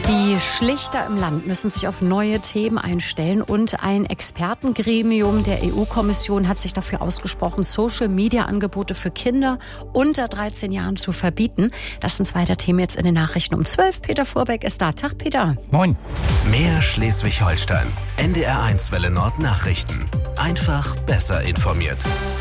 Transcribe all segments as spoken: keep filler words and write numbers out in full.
Die Schlichter im Land müssen sich auf neue Themen einstellen und ein Expertengremium der E U-Kommission hat sich dafür ausgesprochen, Social-Media-Angebote für Kinder unter dreizehn Jahren zu verbieten. Das sind zwei der Themen jetzt in den Nachrichten um zwölf. Peter Vorbeck ist da. Tag, Peter. Moin. Mehr Schleswig-Holstein. N D R eins Welle Nord Nachrichten. Einfach besser informiert.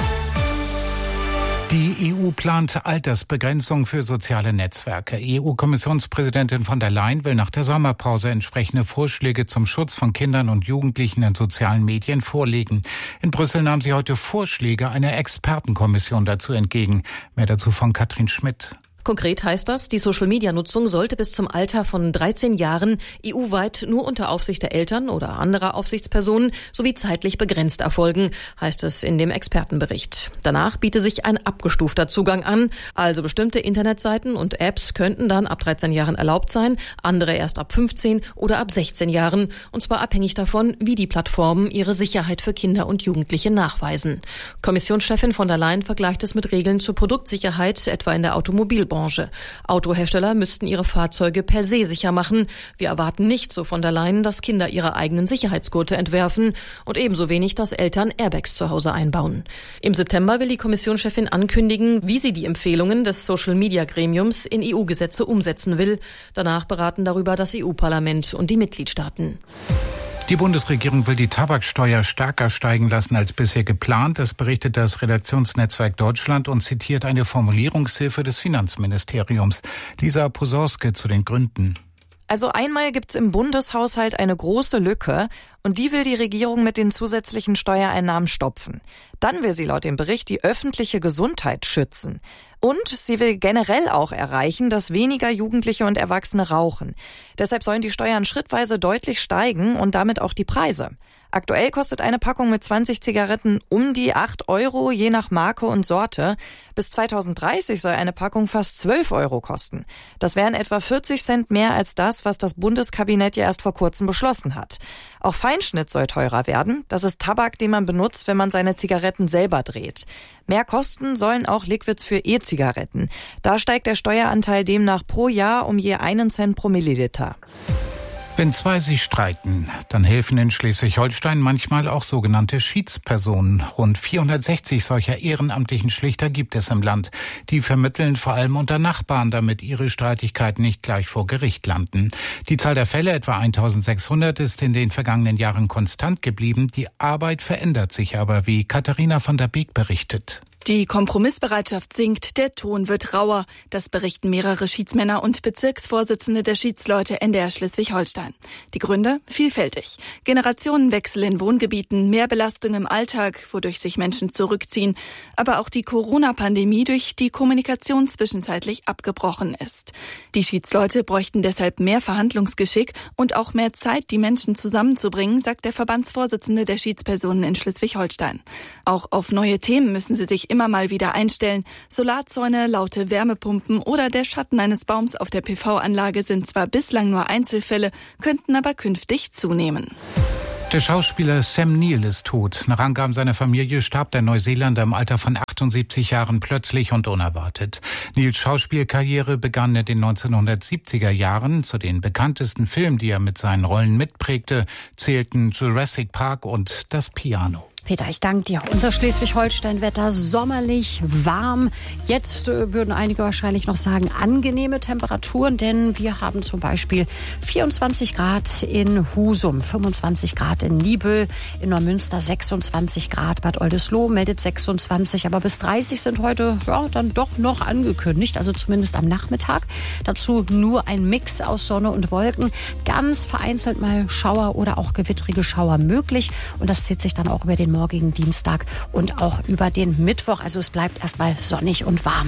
Die E U plant Altersbegrenzung für soziale Netzwerke. E U-Kommissionspräsidentin von der Leyen will nach der Sommerpause entsprechende Vorschläge zum Schutz von Kindern und Jugendlichen in sozialen Medien vorlegen. In Brüssel nahm sie heute Vorschläge einer Expertenkommission dazu entgegen. Mehr dazu von Katrin Schmidt. Konkret heißt das, die Social-Media-Nutzung sollte bis zum Alter von dreizehn Jahren E U-weit nur unter Aufsicht der Eltern oder anderer Aufsichtspersonen sowie zeitlich begrenzt erfolgen, heißt es in dem Expertenbericht. Danach biete sich ein abgestufter Zugang an, also bestimmte Internetseiten und Apps könnten dann ab dreizehn Jahren erlaubt sein, andere erst ab fünfzehn oder ab sechzehn Jahren, und zwar abhängig davon, wie die Plattformen ihre Sicherheit für Kinder und Jugendliche nachweisen. Kommissionschefin von der Leyen vergleicht es mit Regeln zur Produktsicherheit, etwa in der Automobilbranche. Autohersteller müssten ihre Fahrzeuge per se sicher machen. Wir erwarten nicht, so von der Leyen, dass Kinder ihre eigenen Sicherheitsgurte entwerfen und ebenso wenig, dass Eltern Airbags zu Hause einbauen. Im September will die Kommissionschefin ankündigen, wie sie die Empfehlungen des Social-Media-Gremiums in E U-Gesetze umsetzen will. Danach beraten darüber das E U-Parlament und die Mitgliedstaaten. Die Bundesregierung will die Tabaksteuer stärker steigen lassen als bisher geplant. Das berichtet das Redaktionsnetzwerk Deutschland und zitiert eine Formulierungshilfe des Finanzministeriums. Lisa Posorske zu den Gründen. Also einmal gibt's im Bundeshaushalt eine große Lücke und die will die Regierung mit den zusätzlichen Steuereinnahmen stopfen. Dann will sie laut dem Bericht die öffentliche Gesundheit schützen. Und sie will generell auch erreichen, dass weniger Jugendliche und Erwachsene rauchen. Deshalb sollen die Steuern schrittweise deutlich steigen und damit auch die Preise. Aktuell kostet eine Packung mit zwanzig Zigaretten um die acht Euro, je nach Marke und Sorte. Bis zweitausenddreißig soll eine Packung fast zwölf Euro kosten. Das wären etwa vierzig Cent mehr als das, was das Bundeskabinett ja erst vor kurzem beschlossen hat. Auch Feinschnitt soll teurer werden. Das ist Tabak, den man benutzt, wenn man seine Zigaretten selber dreht. Mehr kosten sollen auch Liquids für E-Zigaretten. Da steigt der Steueranteil demnach pro Jahr um je einen Cent pro Milliliter. Wenn zwei sich streiten, dann helfen in Schleswig-Holstein manchmal auch sogenannte Schiedspersonen. Rund vierhundertsechzig solcher ehrenamtlichen Schlichter gibt es im Land. Die vermitteln vor allem unter Nachbarn, damit ihre Streitigkeiten nicht gleich vor Gericht landen. Die Zahl der Fälle, etwa eintausendsechshundert, ist in den vergangenen Jahren konstant geblieben. Die Arbeit verändert sich aber, wie Katharina van der Beek berichtet. Die Kompromissbereitschaft sinkt, der Ton wird rauer. Das berichten mehrere Schiedsmänner und Bezirksvorsitzende der Schiedsleute N D R Schleswig-Holstein. Die Gründe? Vielfältig. Generationenwechsel in Wohngebieten, mehr Belastung im Alltag, wodurch sich Menschen zurückziehen. Aber auch die Corona-Pandemie, durch die Kommunikation zwischenzeitlich abgebrochen ist. Die Schiedsleute bräuchten deshalb mehr Verhandlungsgeschick und auch mehr Zeit, die Menschen zusammenzubringen, sagt der Verbandsvorsitzende der Schiedspersonen in Schleswig-Holstein. Auch auf neue Themen müssen sie sich immer mal wieder einstellen. Solarzäune, laute Wärmepumpen oder der Schatten eines Baums auf der P V-Anlage sind zwar bislang nur Einzelfälle, könnten aber künftig zunehmen. Der Schauspieler Sam Neill ist tot. Nach Angaben seiner Familie starb der Neuseeländer im Alter von achtundsiebzig Jahren plötzlich und unerwartet. Neills Schauspielkarriere begann in den neunzehnhundertsiebziger Jahren. Zu den bekanntesten Filmen, die er mit seinen Rollen mitprägte, zählten Jurassic Park und Das Piano. Peter, ich danke dir. Unser Schleswig-Holstein-Wetter sommerlich, warm. Jetzt äh, würden einige wahrscheinlich noch sagen, angenehme Temperaturen, denn wir haben zum Beispiel vierundzwanzig Grad in Husum, fünfundzwanzig Grad in Niebüll, in Neumünster sechsundzwanzig Grad, Bad Oldesloe meldet sechsundzwanzig, aber bis dreißig sind heute ja, dann doch noch angekündigt, also zumindest am Nachmittag. Dazu nur ein Mix aus Sonne und Wolken, ganz vereinzelt mal Schauer oder auch gewittrige Schauer möglich und das zieht sich dann auch über den morgigen Dienstag und auch über den Mittwoch. Also es bleibt erstmal sonnig und warm.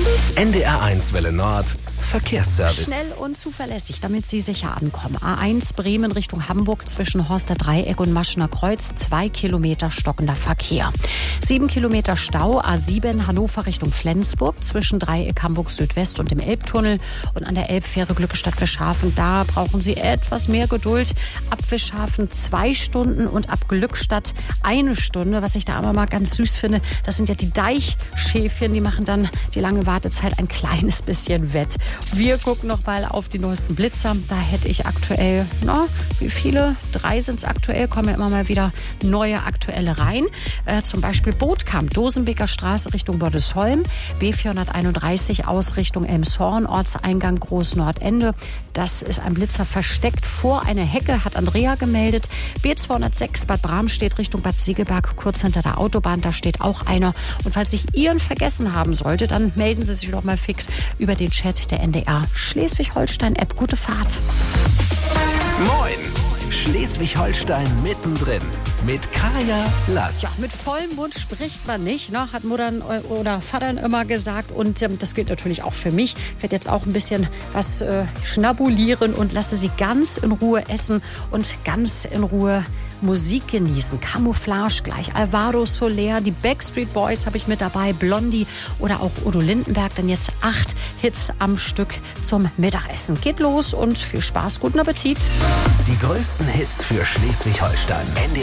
N D R eins Welle Nord Verkehrsservice. Schnell und zuverlässig, damit Sie sicher ankommen. A eins Bremen Richtung Hamburg zwischen Horster Dreieck und Maschener Kreuz. Zwei Kilometer stockender Verkehr. Sieben Kilometer Stau. A sieben Hannover Richtung Flensburg zwischen Dreieck Hamburg Südwest und dem Elbtunnel. Und an der Elbfähre Glückestadt Fischhafen, da brauchen Sie etwas mehr Geduld. Ab Fischhafen zwei Stunden und ab Glückstadt eine Stunde. Was ich da aber mal ganz süß finde, das sind ja die Deichschäfchen, die machen dann die lange Wartezeit ein kleines bisschen wett. Wir gucken noch mal auf die neuesten Blitzer. Da hätte ich aktuell, na, wie viele? Drei sind es aktuell, kommen ja immer mal wieder neue aktuelle rein. Äh, zum Beispiel Bootkamp, Dosenbeker Straße Richtung Bordesholm, B vierhunderteinunddreißig aus Richtung Elmshorn, Ortseingang Großnordende. Das ist ein Blitzer versteckt vor einer Hecke, hat Andrea gemeldet. B zweihundertsechs Bad Bramstedt Richtung Bad Segeberg, kurz hinter der Autobahn, da steht auch einer. Und falls ich Ihren vergessen haben sollte, dann melden Sie sich doch mal fix über den Chat der N D R Schleswig-Holstein-App. Gute Fahrt. Moin! Schleswig-Holstein mittendrin mit Kaya Lass. Ja, mit vollem Mund spricht man nicht, ne? Hat Muttern oder Vatern immer gesagt. Und ähm, das gilt natürlich auch für mich. Ich werde jetzt auch ein bisschen was äh, schnabulieren und lasse Sie ganz in Ruhe essen und ganz in Ruhe Musik genießen. Camouflage gleich, Alvaro Soler, die Backstreet Boys habe ich mit dabei, Blondie oder auch Udo Lindenberg. Denn jetzt acht Hits am Stück zum Mittagessen. Geht los und viel Spaß, guten Appetit. Die größten Hits für Schleswig-Holstein.